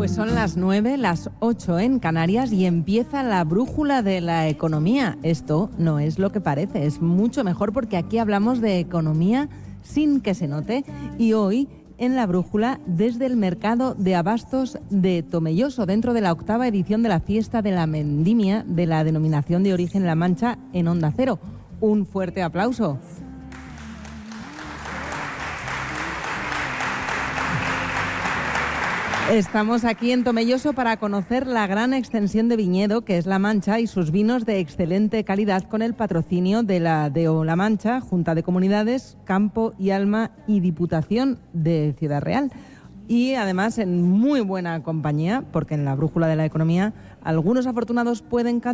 Pues son las 9, las 8 en Canarias y empieza la brújula de la economía. Esto no es lo que parece, es mucho mejor porque aquí hablamos de economía sin que se note. Y hoy en la brújula desde el mercado de abastos de Tomelloso, dentro de la 8ª edición de la fiesta de la vendimia de la denominación de origen La Mancha en Onda Cero. Un fuerte aplauso. Estamos aquí en Tomelloso para conocer la gran extensión de viñedo que es La Mancha y sus vinos de excelente calidad con el patrocinio de la DO La Mancha, Junta de Comunidades, Campo y Alma y Diputación de Ciudad Real. Y además en muy buena compañía, porque en la brújula de la economía algunos afortunados pueden cantar